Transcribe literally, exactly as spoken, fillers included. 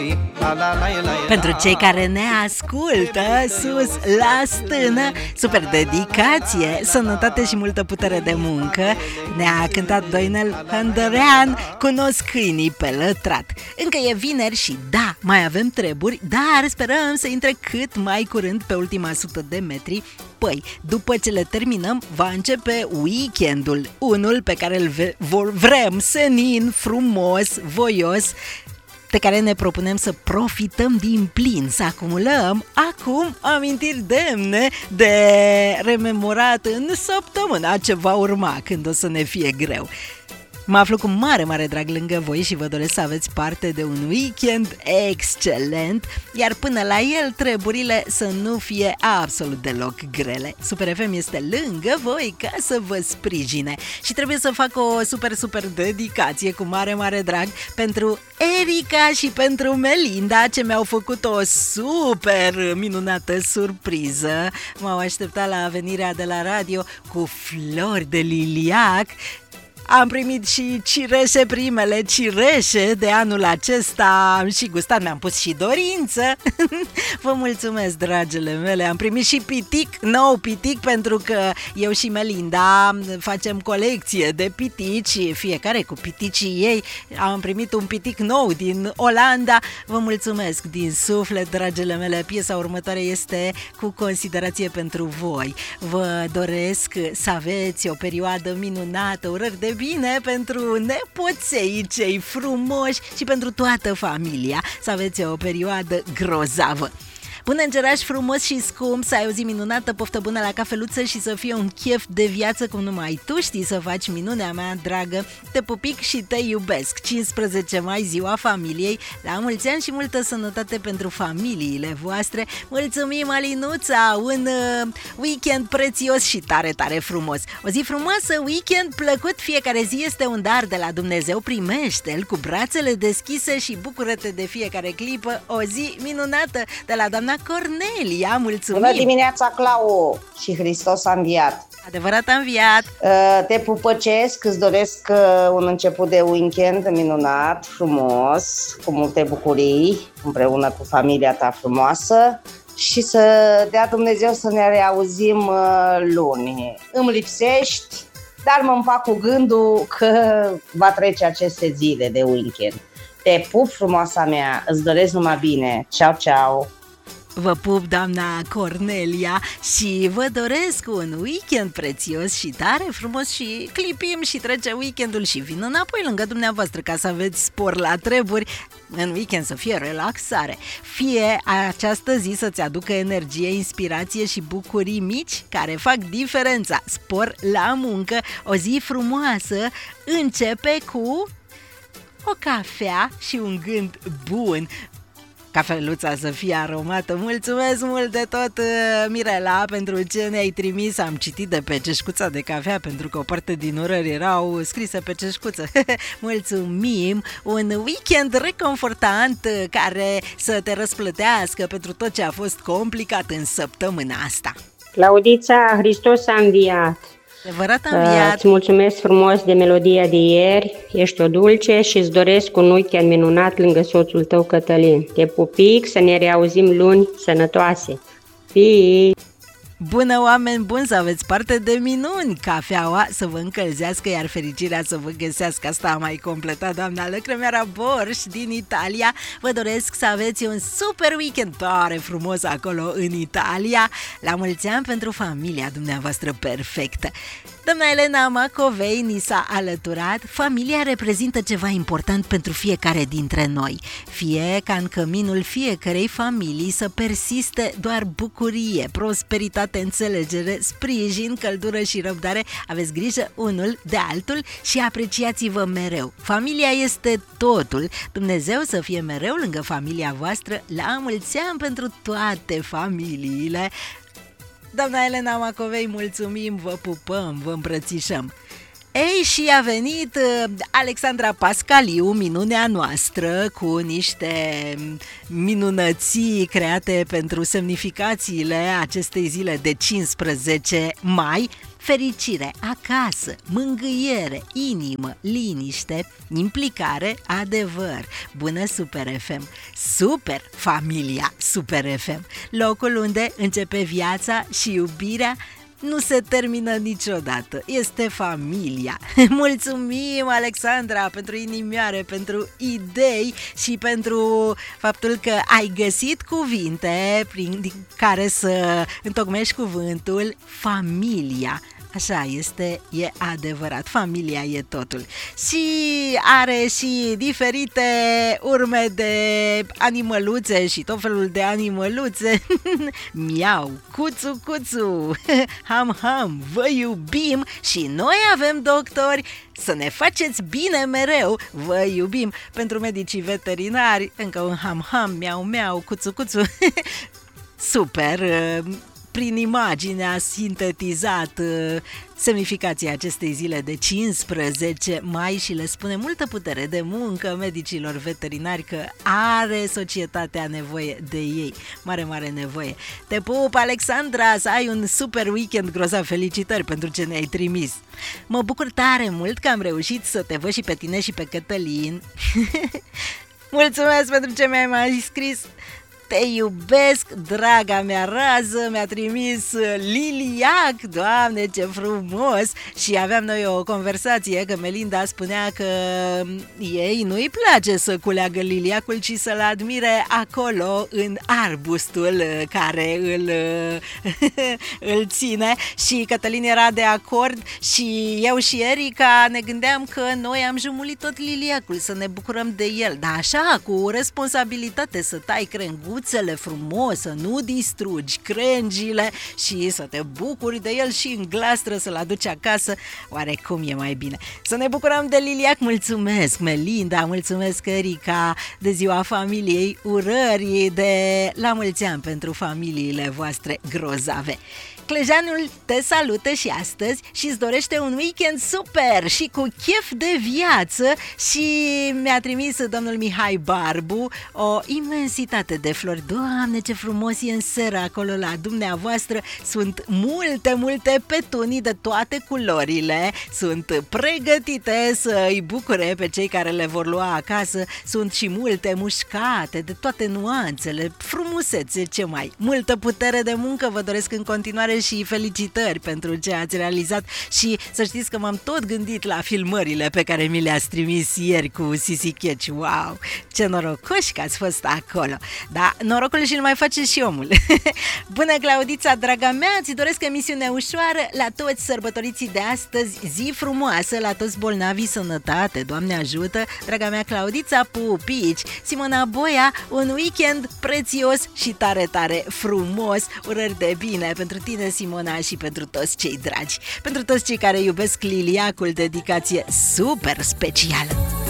Pentru cei care ne ascultă sus la stână, super dedicație, sănătate și multă putere de muncă. Ne-a cântat Doinel Hândărean, Cunosc câinii pe lătrat. Încă e vineri și da, mai avem treburi, dar sperăm să intre cât mai curând pe ultima sută de metri. Păi, după ce le terminăm, va începe weekendul, unul pe care îl vrem senin, frumos, voios, de care ne propunem să profităm din plin, să acumulăm acum amintiri demne de rememorat în săptămâna ce va urma, când o să ne fie greu. Mă aflu cu mare, mare drag lângă voi și vă doresc să aveți parte de un weekend excelent, iar până la el treburile să nu fie absolut deloc grele. Super F M este lângă voi ca să vă sprijine și trebuie să fac o super, super dedicație cu mare, mare drag pentru Erica și pentru Melinda, ce mi-au făcut o super minunată surpriză. M-au așteptat la venirea de la radio cu flori de liliac. Am primit și cireșe, primele cireșe de anul acesta. Am și gustat, mi-am pus și dorință. Vă mulțumesc, dragele mele. Am primit și pitic, nou pitic, pentru că eu și Melinda facem colecție de pitici, fiecare cu piticii ei. Am primit un pitic nou din Olanda. Vă mulțumesc din suflet, dragele mele. Piesa următoare este cu considerație pentru voi. Vă doresc să aveți o perioadă minunată, urări de bine pentru nepoței cei frumoși și pentru toată familia, să aveți o perioadă grozavă. Bună îngeraș frumos și scump, să ai o zi minunată, poftă bună la cafeluță și să fie un chef de viață cum numai tu știi să faci, minunea mea dragă. Te pupic și te iubesc. cincisprezece mai, ziua familiei, la mulți ani și multă sănătate pentru familiile voastre. Mulțumim, Alinuța, un uh, weekend prețios și tare, tare frumos. O zi frumoasă, weekend plăcut, fiecare zi este un dar de la Dumnezeu, primește-l cu brațele deschise și bucură-te de fiecare clipă. O zi minunată de la doamna Cornelia, mulțumim! Bună dimineața, Clau, și Hristos a înviat! Adevărat a înviat! Te pupăcesc, îți doresc un început de weekend minunat, frumos, cu multe bucurii, împreună cu familia ta frumoasă și să dea Dumnezeu să ne reauzim luni. Îmi lipsești, dar mă împac cu gândul că va trece aceste zile de weekend. Te pup, frumoasa mea, îți doresc numai bine. Ceau, ceau! Vă pup, doamna Cornelia, și vă doresc un weekend prețios și tare frumos și clipim și trece weekendul și vin înapoi lângă dumneavoastră ca să aveți spor la treburi. În weekend să fie relaxare. Fie această zi să-ți aducă energie, inspirație și bucurii mici care fac diferența. Spor la muncă, o zi frumoasă începe cu o cafea și un gând bun. Cafeluța să fie aromată. Mulțumesc mult de tot, Mirela, pentru ce ne-ai trimis. Am citit de pe ceșcuța de cafea, pentru că o parte din urări erau scrise pe ceșcuță. Mulțumim! Un weekend reconfortant care să te răsplătească pentru tot ce a fost complicat în săptămâna asta. Claudița, Hristos a înviat! Adevărat a înviat! Îți mulțumesc frumos de melodia de ieri, ești o dulce și îți doresc un weekend minunat lângă soțul tău, Cătălin. Te pupic, să ne reauzim luni sănătoase. Fi! Bună, oameni buni, să aveți parte de minuni! Cafeaua să vă încălzească, iar fericirea să vă găsească. Asta a mai completat doamna Lăcrămeara Borș din Italia. Vă doresc să aveți un super weekend tare frumos acolo în Italia. La mulți ani pentru familia dumneavoastră perfectă. Doamna Elena Macovei ni s-a alăturat. Familia reprezintă ceva important pentru fiecare dintre noi. Fie ca în căminul fiecărei familii să persiste doar bucurie, prosperitate, înțelegere, sprijin, căldură și răbdare. Aveți grijă unul de altul și apreciați-vă mereu. Familia este totul. Dumnezeu să fie mereu lângă familia voastră. La mulți ani pentru toate familiile. Doamna Elena Macovei, mulțumim, vă pupăm, vă îmbrățișăm. Ei, și a venit Alexandra Pascaliu, minunea noastră, cu niște minunății create pentru semnificațiile acestei zile de cincisprezece mai. Fericire, acasă, mângâiere, inimă, liniște, implicare, adevăr. Bună Super F M! Super familia Super F M! Locul unde începe viața și iubirea nu se termină niciodată. Este familia. Mulțumim, Alexandra, pentru inimioare, pentru idei și pentru faptul că ai găsit cuvinte prin care să întocmești cuvântul familia. Așa este, e adevărat, familia e totul. Și are și diferite urme de animăluțe și tot felul de animăluțe. Miau, cuțu, cuțu, ham, ham, vă iubim și noi avem doctori. Să ne faceți bine mereu, vă iubim. Pentru medicii veterinari, încă un ham, ham, miau, miau, cuțu, cuțu. Super! Prin imagine a sintetizat uh, semnificația acestei zile de cincisprezece mai și le spune multă putere de muncă medicilor veterinari, că are societatea nevoie de ei, mare, mare nevoie. Te pup, Alexandra, să ai un super weekend grozav, felicitări pentru ce ne-ai trimis. Mă bucur tare mult că am reușit să te văd și pe tine și pe Cătălin. Mulțumesc pentru ce mi-ai mai scris. Te iubesc, draga mea rază, mi-a trimis liliac, Doamne, ce frumos! Și aveam noi o conversație, că Melinda spunea că ei nu-i place să culeagă liliacul, ci să-l admire acolo, în arbustul care îl, îl ține. Și Cătălin era de acord și eu și Erica ne gândeam că noi am jumulit tot liliacul, să ne bucurăm de el, dar așa, cu responsabilitate, să tai crenguțele frumos, să nu distrugi crengile și să te bucuri de el și în glastră să-l aduci acasă. Oarecum e mai bine să ne bucurăm de liliac. Mulțumesc, Melinda, mulțumesc, Erica, de ziua familiei, urări de la mulți ani pentru familiile voastre grozave. Clejanul te salută și astăzi și îți dorește un weekend super și cu chef de viață și mi-a trimis domnul Mihai Barbu o imensitate de flori. Doamne, ce frumos e în seară acolo la dumneavoastră. Sunt multe, multe petunii de toate culorile. Sunt pregătite să îi bucure pe cei care le vor lua acasă. Sunt și multe mușcate de toate nuanțele. Frumusețe, ce mai. Multă putere de muncă vă doresc în continuare și felicitări pentru ce ați realizat și să știți că m-am tot gândit la filmările pe care mi le-ați trimis ieri cu Sisi Checi. Wow, ce norocoși că ați fost acolo. Da, norocul și-l mai face și omul. Bună, Claudița, draga mea, ți doresc emisiune ușoară la toți sărbătoriții de astăzi, zi frumoasă, la toți bolnavii, sănătate, Doamne ajută, draga mea Claudița, pupici. Simona Boia, un weekend prețios și tare, tare frumos, urări de bine pentru tine, Simona, și pentru toți cei dragi, pentru toți cei care iubesc liliacul, dedicație super specială.